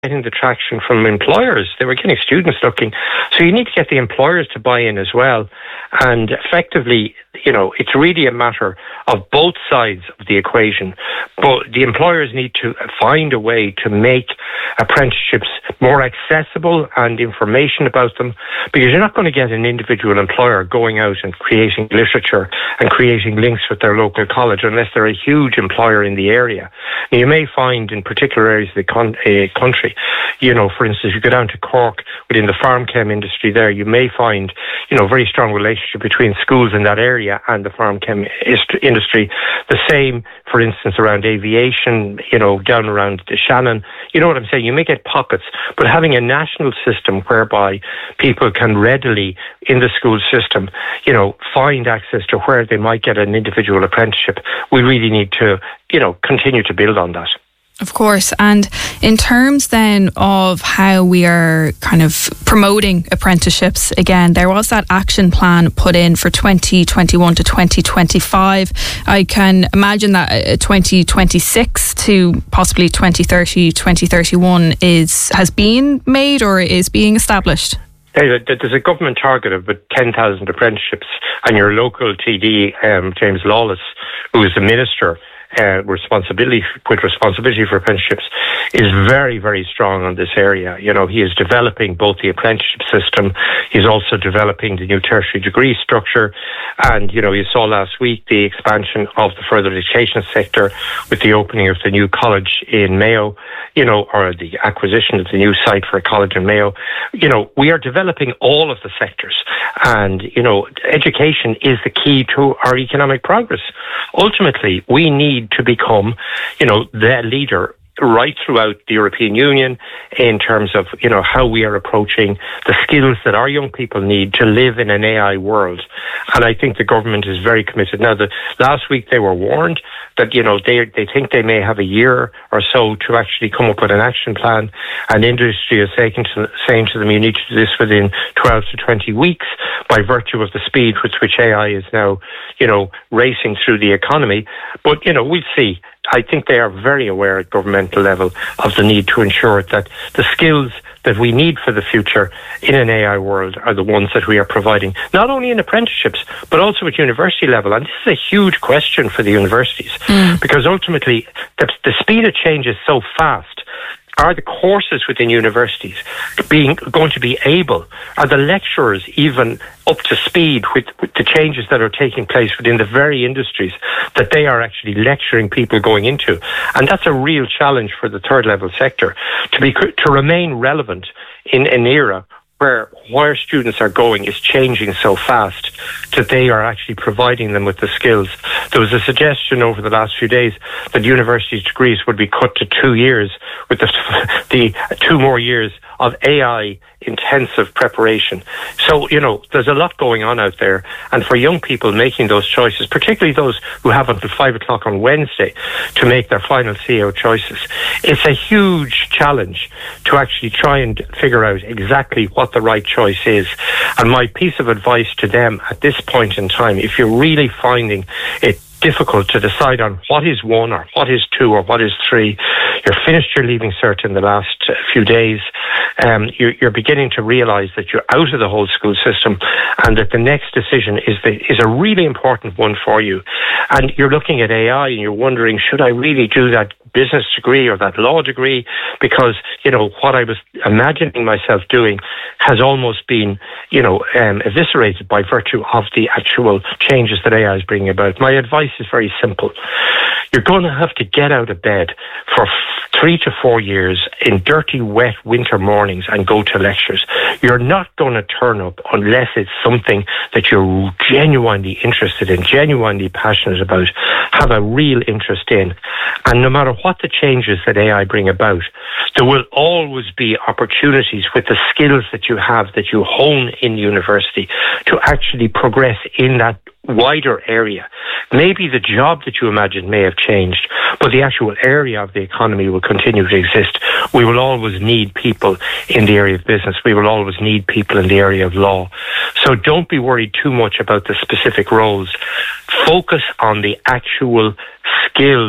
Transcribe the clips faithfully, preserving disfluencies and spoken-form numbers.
getting the traction from employers. They were getting students looking. So you need to get the employers to buy in as well. And effectively, you know, it's really a matter of both sides of the equation. But the employers need to find a way to make apprenticeships more accessible and information about them, because you're not going to get an individual employer going out and creating literature and creating links with their local college unless they're a huge employer in the area. And you may find in particular areas of the con- uh, country, you know, for instance, you go down to Cork within the farm chem industry there, you may find, you know, very strong relationship between schools in that area and the farm chem ist- industry. The same, for instance, around aviation, you know, down around the Shannon. You know what I'm saying? You may get pockets, but having a national system whereby people can readily, in the school system, you know, find access to where they might get an individual apprenticeship, we really need to, you know, continue to build on that. Of course. And in terms then of how we are kind of promoting apprenticeships, again, there was that action plan put in for twenty twenty-one to twenty twenty-five. I can imagine that twenty twenty-six to possibly twenty thirty, twenty thirty-one is has been made or is being established. There's a government target of about ten thousand apprenticeships, and your local T D, um, James Lawless, who is the minister, Uh, responsibility with responsibility for apprenticeships, is very, very strong on this area. You know, he is developing both the apprenticeship system, he's also developing the new tertiary degree structure, and, you know, you saw last week the expansion of the further education sector with the opening of the new college in Mayo, you know, or the acquisition of the new site for a college in Mayo. You know, we are developing all of the sectors, and, you know, education is the key to our economic progress. Ultimately, we need to become, you know, the leader right throughout the European Union in terms of, you know, how we are approaching the skills that our young people need to live in an A I world. And I think the government is very committed. Now, the, last week they were warned that, you know, they they think they may have a year or so to actually come up with an action plan. And industry is saying to, saying to them, you need to do this within twelve to twenty weeks by virtue of the speed with which A I is now, you know, racing through the economy. But, you know, we'll see. I think they are very aware at governmental level of the need to ensure that the skills that we need for the future in an A I world are the ones that we are providing, not only in apprenticeships, but also at university level. And this is a huge question for the universities, mm. because ultimately the, the speed of change is so fast. Are the courses within universities being going to be able, are the lecturers even up to speed with, with the changes that are taking place within the very industries that they are actually lecturing people going into? And that's a real challenge for the third level sector, to be to remain relevant in an era where where students are going is changing so fast that they are actually providing them with the skills. There was a suggestion over the last few days that university degrees would be cut to two years with the, the two more years of A I intensive preparation. So, you know, there's a lot going on out there. And for young people making those choices, particularly those who have until five o'clock on Wednesday to make their final C E O choices, it's a huge challenge to actually try and figure out exactly what the right choice is. And my piece of advice to them at this point in time, if you're really finding it difficult to decide on what is one or what is two or what is three, you're finished your Leaving Cert in the last uh, few days, um, you're, you're beginning to realise that you're out of the whole school system, and that the next decision is the, is a really important one for you. And you're looking at A I and you're wondering, should I really do that business degree or that law degree? Because, you know, what I was imagining myself doing has almost been, you know, um, eviscerated by virtue of the actual changes that A I is bringing about. My advice is very simple. You're going to have to get out of bed for three to four years in dirty, wet winter mornings and go to lectures. You're not going to turn up unless it's something that you're genuinely interested in, genuinely passionate about, have a real interest in. And no matter what the changes that A I bring about, there will always be opportunities with the skills that you have, that you hone in university, to actually progress in that wider area. Maybe the job that you imagine may have changed, but the actual area of the economy will continue to exist. We will always need people in the area of business. We will always need people in the area of law. So don't be worried too much about the specific roles. Focus on the actual skills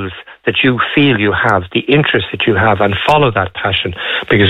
that you feel you have, the interest that you have, and follow that passion, because